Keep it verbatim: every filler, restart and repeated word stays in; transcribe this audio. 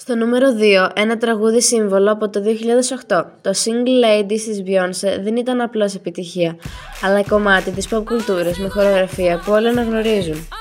Στο νούμερο δύο, ένα τραγούδι σύμβολο από το δύο χιλιάδες οκτώ. Το Single Ladies της Beyoncé δεν ήταν απλώς επιτυχία, αλλά κομμάτι της pop κουλτούρας με χορογραφία που όλοι αναγνωρίζουν.